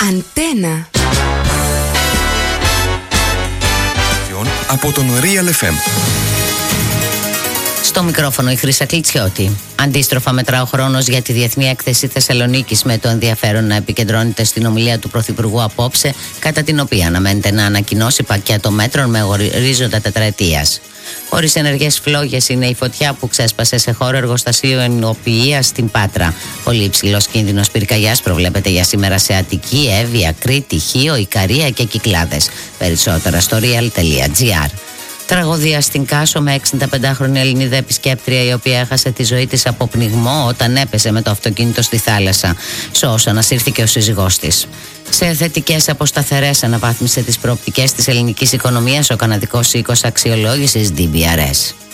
Αντένα. Από τον Real FM. Στο μικρόφωνο η Χρύσα Κλιτσιώτη. Αντίστροφα μετρά ο χρόνος για τη Διεθνή Έκθεση Θεσσαλονίκης, με το ενδιαφέρον να επικεντρώνεται στην ομιλία του Πρωθυπουργού απόψε, κατά την οποία αναμένεται να ανακοινώσει πακέτο μέτρων με ορίζοντα τετραετίας. Χωρίς ενεργές φλόγες είναι η φωτιά που ξέσπασε σε χώρο εργοστασίου ενοποιείας στην Πάτρα. Πολύ υψηλός κίνδυνος πυρκαγιάς προβλέπεται για σήμερα σε Αττική, Εύβοια, Κρήτη, Χίο, Ικαρία και Κυκλάδες. Περισσότερα στο real.gr. Τραγωδία στην Κάσο με 65χρονη Ελληνίδα επισκέπτρια, η οποία έχασε τη ζωή της από πνιγμό όταν έπεσε με το αυτοκίνητο στη θάλασσα. Σώσε ανασύρθηκε ο σύζυγός της. Σε θετικές από σταθερές αναβάθμισε τις προοπτικές της ελληνικής οικονομίας ο καναδικός οίκος αξιολόγησης DBRS.